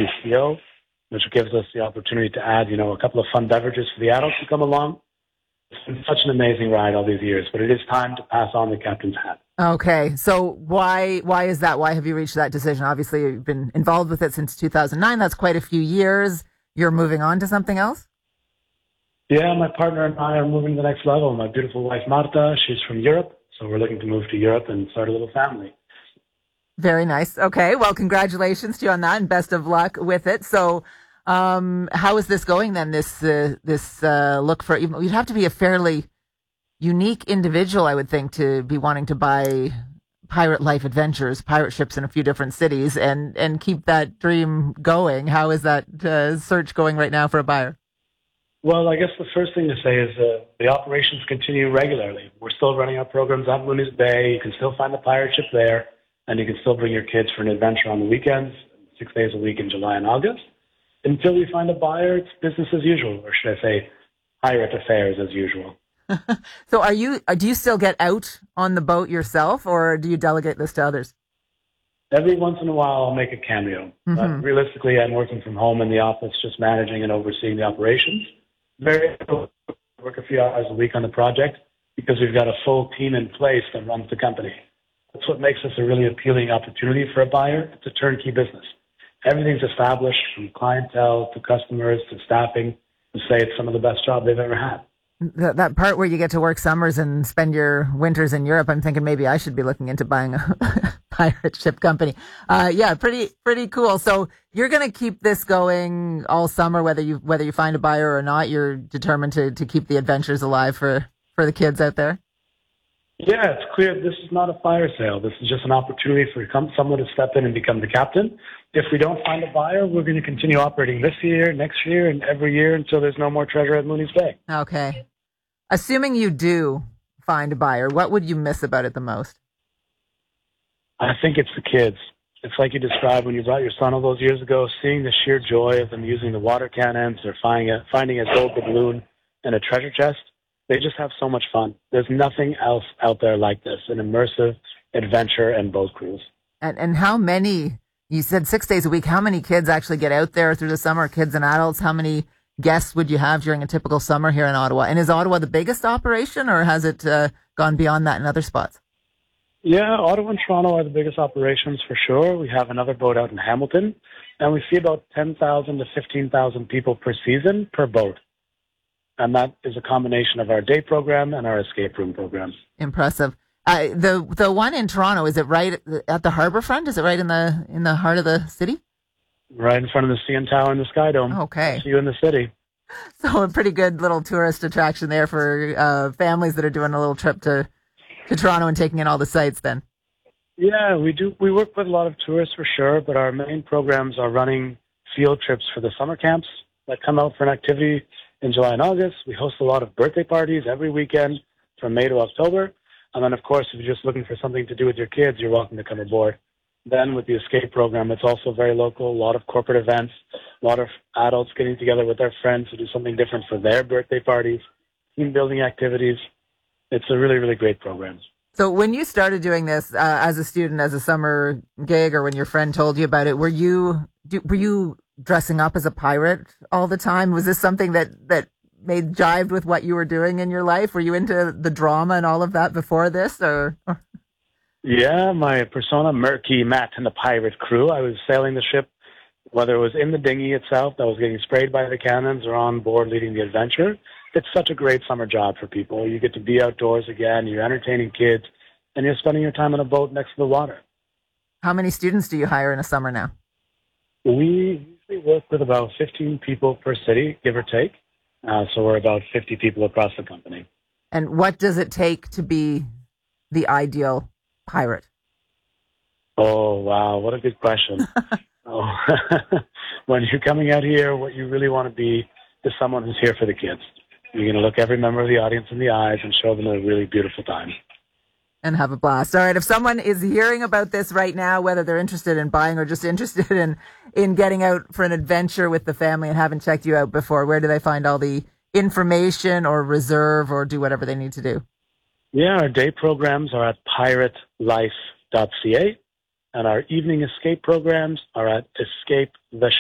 CO, which gives us the opportunity to add, a couple of fun beverages for the adults who come along. It's been such an amazing ride all these years, but it is time to pass on the captain's hat. Okay, so why is that? Why have you reached that decision? Obviously, you've been involved with it since 2009. That's quite a few years. You're moving on to something else? Yeah, my partner and I are moving to the next level. My beautiful wife, Marta, she's from Europe, so we're looking to move to Europe and start a little family. Very nice. Okay, well, congratulations to you on that, and best of luck with it. So, how is this going then? This look for, you'd have to be a fairly unique individual, I would think, to be wanting to buy pirate life adventures, pirate ships in a few different cities, and keep that dream going. How is that search going right now for a buyer? Well, I guess the first thing to say is the operations continue regularly. We're still running our programs at Mooney's Bay. You can still find the pirate ship there, and you can still bring your kids for an adventure on the weekends, 6 days a week in July and August. Until we find a buyer, it's business as usual, or should I say, pirate affairs as usual. So do you still get out on the boat yourself, or do you delegate this to others? Every once in a while, I'll make a cameo. Mm-hmm. But realistically, I'm working from home in the office, just managing and overseeing the operations. Very work a few hours a week on the project because we've got a full team in place that runs the company. That's what makes us a really appealing opportunity for a buyer. It's a turnkey business. Everything's established from clientele to customers to staffing to say it's some of the best job they've ever had. That part where you get to work summers and spend your winters in Europe, I'm thinking maybe I should be looking into buying a pirate ship company. Yeah, pretty cool. So you're going to keep this going all summer, whether you find a buyer or not. You're determined to keep the adventures alive for the kids out there. Yeah, it's clear this is not a fire sale. This is just an opportunity for someone to step in and become the captain. If we don't find a buyer, we're going to continue operating this year, next year, and every year until there's no more treasure at Mooney's Bay. Okay. Assuming you do find a buyer, what would you miss about it the most? I think it's the kids. It's like you described when you brought your son all those years ago, seeing the sheer joy of them using the water cannons or finding a gold doubloon and a treasure chest. They just have so much fun. There's nothing else out there like this, an immersive adventure and boat cruise. And how many, you said 6 days a week, how many kids actually get out there through the summer, kids and adults? How many guests would you have during a typical summer here in Ottawa? And is Ottawa the biggest operation, or has it gone beyond that in other spots? Yeah, Ottawa and Toronto are the biggest operations for sure. We have another boat out in Hamilton, and we see about 10,000 to 15,000 people per season per boat. And that is a combination of our day program and our escape room programs. Impressive. The one in Toronto, is it right at the harbour front? Is it right in the heart of the city? Right in front of the CN Tower and the Sky Dome. Okay. See you in the city. So a pretty good little tourist attraction there for families that are doing a little trip to Toronto and taking in all the sights then. Yeah, we do. We work with a lot of tourists for sure, but our main programs are running field trips for the summer camps that come out for an activity in July and August. We host a lot of birthday parties every weekend from May to October. And then, of course, if you're just looking for something to do with your kids, you're welcome to come aboard. Then with the escape program, it's also very local, a lot of corporate events, a lot of adults getting together with their friends to do something different for their birthday parties, team building activities. It's a really, really great program. So when you started doing this as a student, as a summer gig, or when your friend told you about it, were you dressing up as a pirate all the time? Was this something that made jived with what you were doing in your life? Were you into the drama and all of that before this, or? Yeah, my persona, Murky Matt and the pirate crew. I was sailing the ship, whether it was in the dinghy itself that was getting sprayed by the cannons or on board leading the adventure. It's such a great summer job for people. You get to be outdoors again, you're entertaining kids, and you're spending your time on a boat next to the water. How many students do you hire in a summer now? We usually work with about 15 people per city, give or take. So we're about 50 people across the company. And what does it take to be the ideal pirate? Oh, wow. What a good question. When you're coming out here, what you really want to be is someone who's here for the kids. You're going to look every member of the audience in the eyes and show them a really beautiful time. And have a blast. All right. If someone is hearing about this right now, whether they're interested in buying or just interested in getting out for an adventure with the family and haven't checked you out before, where do they find all the information or reserve or do whatever they need to do? Yeah, our day programs are at piratelife.ca, and our evening escape programs are at escapetheship.ca.